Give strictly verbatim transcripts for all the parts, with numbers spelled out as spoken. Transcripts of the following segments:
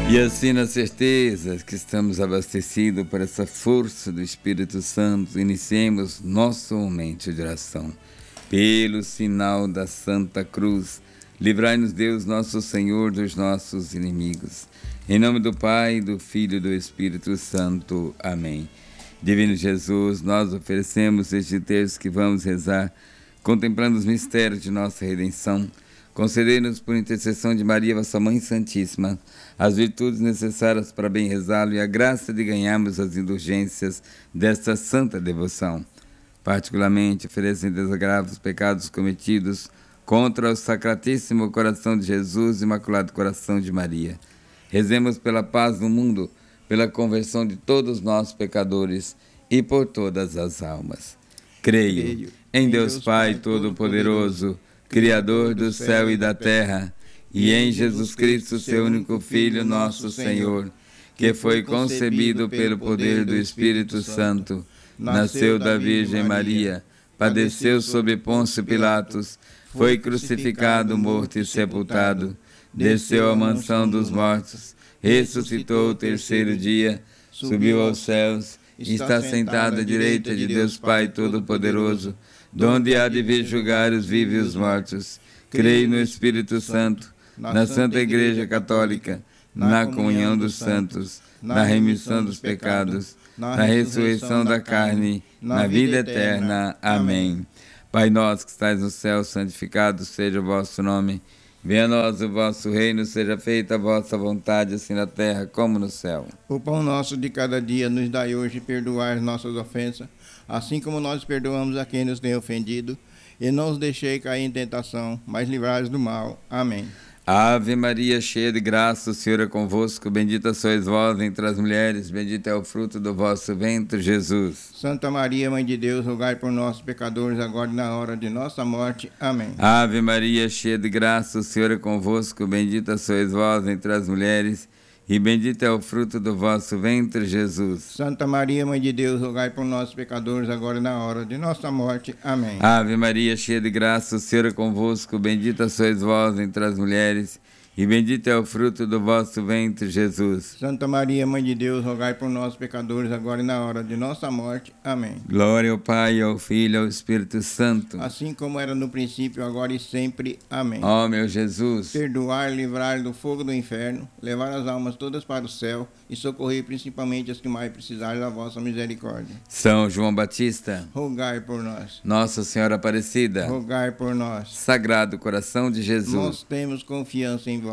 E assim, na certeza que estamos abastecidos por essa força do Espírito Santo, iniciemos nosso momento de oração. Pelo sinal da Santa Cruz, livrai-nos Deus nosso Senhor dos nossos inimigos. Em nome do Pai, do Filho e do Espírito Santo. Amém. Divino Jesus, nós oferecemos este terço que vamos rezar, contemplando os mistérios de nossa redenção. Concedei-nos, por intercessão de Maria, vossa Mãe Santíssima, as virtudes necessárias para bem rezá-lo e a graça de ganharmos as indulgências desta santa devoção. Particularmente, oferecem desagravo os pecados cometidos contra o Sacratíssimo Coração de Jesus e Imaculado Coração de Maria. Rezemos pela paz no mundo, pela conversão de todos nós pecadores e por todas as almas. Creio, Creio em Deus, Deus Pai Todo-Poderoso, Criador do céu e da terra, e em Jesus Cristo, seu único Filho, nosso Senhor, que foi concebido pelo poder do Espírito Santo, nasceu da Virgem Maria, padeceu sob Pôncio Pilatos, foi crucificado, morto e sepultado, desceu à mansão dos mortos, ressuscitou o terceiro dia, subiu aos céus, e está sentado à direita de Deus Pai Todo-Poderoso, donde há de vir julgar os vivos e os mortos. Creio no Espírito Santo, na Santa Igreja Católica, na comunhão dos santos, na remissão dos pecados, na ressurreição da carne, na vida eterna. Amém. Pai nosso que estais no céu, santificado seja o vosso nome. Venha a nós o vosso reino, seja feita a vossa vontade, assim na terra como no céu. O pão nosso de cada dia nos dai hoje, e perdoai as nossas ofensas, assim como nós perdoamos a quem nos tem ofendido, e não os deixei cair em tentação, mas livrai-nos do mal. Amém. Ave Maria, cheia de graça, o Senhor é convosco, bendita sois vós entre as mulheres, bendito é o fruto do vosso ventre, Jesus. Santa Maria, Mãe de Deus, rogai por nós, pecadores, agora e na hora de nossa morte. Amém. Ave Maria, cheia de graça, o Senhor é convosco, bendita sois vós entre as mulheres, e bendito é o fruto do vosso ventre, Jesus. Santa Maria, Mãe de Deus, rogai por nós, pecadores, agora e na hora de nossa morte. Amém. Ave Maria, cheia de graça, o Senhor é convosco, bendita sois vós entre as mulheres, e bendito é o fruto do vosso ventre, Jesus. Santa Maria, Mãe de Deus, rogai por nós, pecadores, agora e na hora de nossa morte. Amém. Glória ao Pai, ao Filho e ao Espírito Santo. Assim como era no princípio, agora e sempre. Amém. Ó meu Jesus, perdoar, livrar do fogo do inferno, levar as almas todas para o céu e socorrer principalmente as que mais precisarem da vossa misericórdia. São João Batista, rogai por nós. Nossa Senhora Aparecida, rogai por nós. Sagrado Coração de Jesus, nós temos confiança em vós.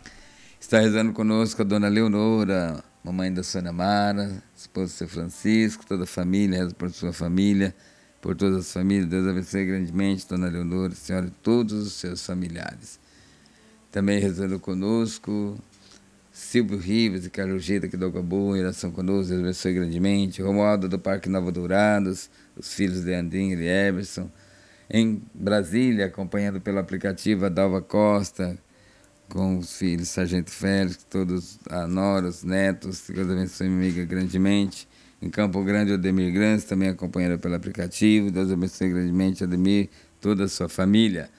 Está rezando conosco a Dona Leonora, mamãe da Sônia Mara, esposa do seu Francisco, toda a família, reza por sua família, por todas as famílias. Deus abençoe grandemente, Dona Leonora, Senhora, e todos os seus familiares. Também rezando conosco, Silvio Rivas e Carlos Gita, aqui do Algabu, em oração conosco, Deus abençoe grandemente. Romualdo do Parque Nova Dourados, os filhos de Andinho e Everson. Em Brasília, acompanhado pelo aplicativo a Dalva Costa, com os filhos Sargento Félix, todos a Nora, os netos, que Deus abençoe minha amiga grandemente. Em Campo Grande, o Ademir Grandes, também acompanhado pelo aplicativo. Deus abençoe grandemente Ademir, toda a sua família.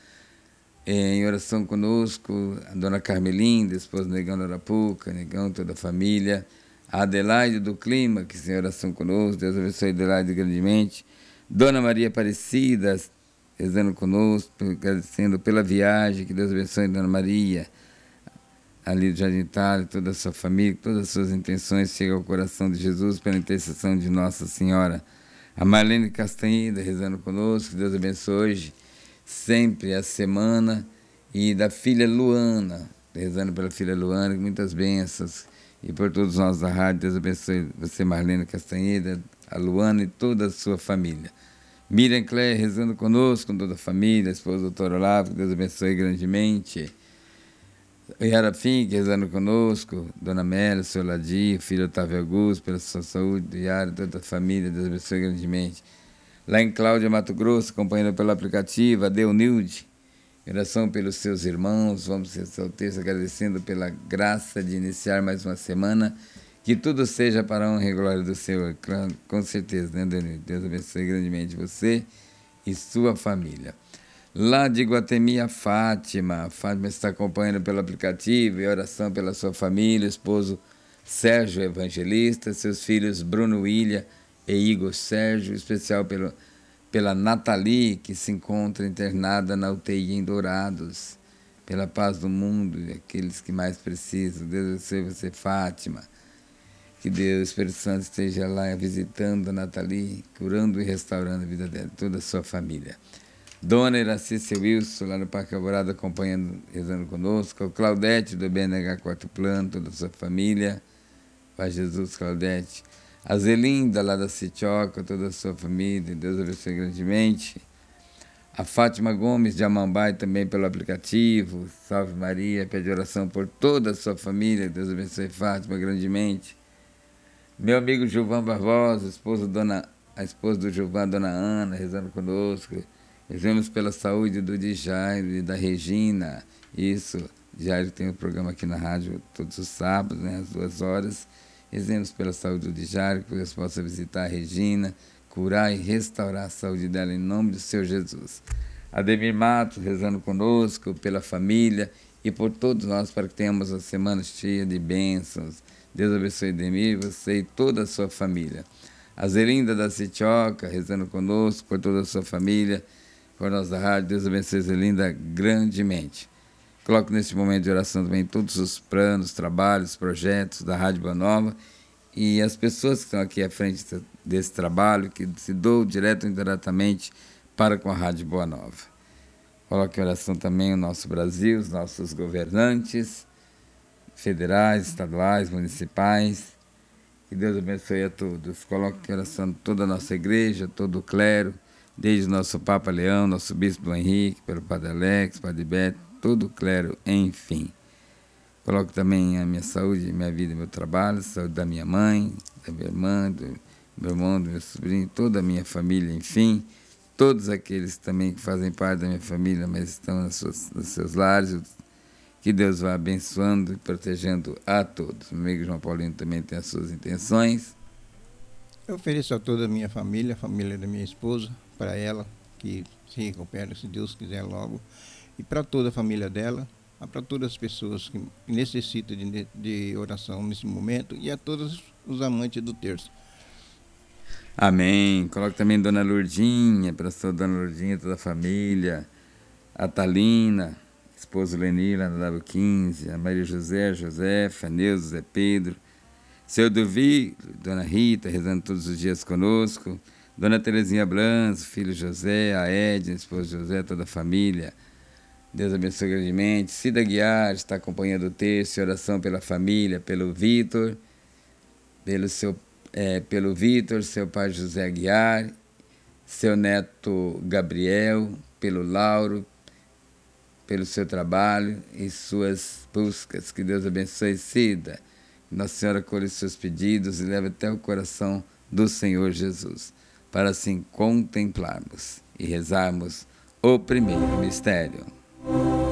Em oração conosco, a Dona Carmelinda, esposa do Negão da Arapuca, Negão, toda a família. A Adelaide do Clima, que em oração conosco, Deus abençoe Adelaide grandemente. Dona Maria Aparecida, rezando conosco, agradecendo pela viagem, que Deus abençoe Dona Maria, ali do Jardim Itália, toda a sua família, todas as suas intenções chegam ao coração de Jesus pela intercessão de Nossa Senhora. A Marlene Castanheda, rezando conosco, que Deus abençoe hoje, sempre a semana, e da filha Luana, rezando pela filha Luana, muitas bênçãos, e por todos nós da rádio, Deus abençoe você, Marlene Castanheda, a Luana e toda a sua família. Miriam Claire, rezando conosco, com toda a família, a esposa do doutor Olavo, que Deus abençoe grandemente. Yara Fink, rezando conosco, Dona Mela, seu Ladir, filho Otávio Augusto, pela sua saúde, Yara, toda a família, Deus abençoe grandemente. Lá em Cláudia, Mato Grosso, acompanhando pelo aplicativo, a Deunilde, oração pelos seus irmãos, vamos rezar o texto agradecendo pela graça de iniciar mais uma semana, que tudo seja para a honra e glória do Senhor, com certeza, né, Deunilde? Deus abençoe grandemente você e sua família. Lá de Iguatemi, a Fátima. A Fátima está acompanhando pelo aplicativo e oração pela sua família, esposo Sérgio Evangelista, seus filhos Bruno William e Igor Sérgio, em especial pelo, pela Nathalie, que se encontra internada na U T I em Dourados, pela paz do mundo e aqueles que mais precisam. Deus abençoe você, Fátima. Que Deus, o Espírito Santo, esteja lá visitando a Nathalie, curando e restaurando a vida dela, toda a sua família. Dona Iracícia Wilson, lá no Parque Alvorada, acompanhando, rezando conosco. O Claudete, do B N H Quarto Plano, toda a sua família. Pai Jesus, Claudete. A Zelinda, lá da Citioca, toda a sua família. Deus abençoe grandemente. A Fátima Gomes, de Amambai, também pelo aplicativo. Salve Maria, pede oração por toda a sua família. Deus abençoe Fátima grandemente. Meu amigo Gilvan Barbosa, esposa, dona, a esposa do Gilvan, dona Ana, rezando conosco. Rezemos pela saúde do Djairo e da Regina. Isso, Djairo tem um programa aqui na rádio todos os sábados, né, às duas horas. Rezemos pela saúde do Djairo, que Deus possa visitar a Regina, curar e restaurar a saúde dela em nome do Senhor Jesus. Ademir Matos, rezando conosco, pela família e por todos nós, para que tenhamos a semana cheia de bênçãos. Deus abençoe Ademir, você e toda a sua família. A Zelinda da Citioca, rezando conosco, por toda a sua família, por nós da rádio. Deus abençoe Zelinda grandemente. Coloco neste momento de oração também todos os planos, trabalhos, projetos da Rádio Boa Nova e as pessoas que estão aqui à frente desse trabalho, que se doam direto ou indiretamente para com a Rádio Boa Nova. Coloque em oração também o nosso Brasil, os nossos governantes, federais, estaduais, municipais. Que Deus abençoe a todos. Coloque em oração toda a nossa igreja, todo o clero, desde o nosso Papa Leão, nosso Bispo Dom Henrique, pelo Padre Alex, Padre Beto, todo o clero, enfim. Coloco também a minha saúde, minha vida e meu trabalho, a saúde da minha mãe, da minha irmã, do meu irmão, do meu sobrinho, toda a minha família, enfim. Todos aqueles também que fazem parte da minha família, mas estão nas suas, nos seus lares. Que Deus vá abençoando e protegendo a todos. Meu amigo João Paulino também tem as suas intenções. Eu ofereço a toda a minha família, a família da minha esposa, para ela, que se recupere, se Deus quiser, logo. E para toda a família dela, para todas as pessoas que necessitam de, de oração nesse momento e a todos os amantes do terço. Amém. Coloque também Dona Lourdinha, para a Dona Lourdinha, toda a família. A Thalina, esposo Leni, lá na W quinze, a Maria José, Josefa, a Neuza, Zé Pedro, seu Duvi, Dona Rita, rezando todos os dias conosco, Dona Terezinha Blanco, filho José, a Edna, esposo José, toda a família. Deus abençoe grandemente. Cida Guiar está acompanhando o texto, oração pela família, pelo Vitor, pelo, seu, é, pelo Vitor, seu pai José Aguiar, seu neto Gabriel, pelo Lauro, pelo seu trabalho e suas buscas. Que Deus abençoe, Cida. Nossa Senhora colhe seus pedidos e leve até o coração do Senhor Jesus, para assim contemplarmos e rezarmos o primeiro mistério.